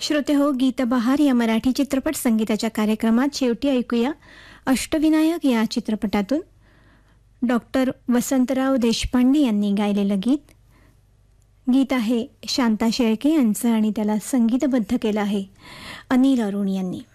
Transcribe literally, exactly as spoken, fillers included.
श्रोते हो, गीतबहार या मराठी चित्रपट संगीताच्या कार्यक्रमात शेवटी ऐकूया अष्टविनायक या चित्रपटातून डॉक्टर वसंतराव देशपांडे यांनी गायलेलं गीत. गीत आहे शांता शेळके यांचं आणि त्याला संगीतबद्ध केलं आहे अनिल अरुण यांनी.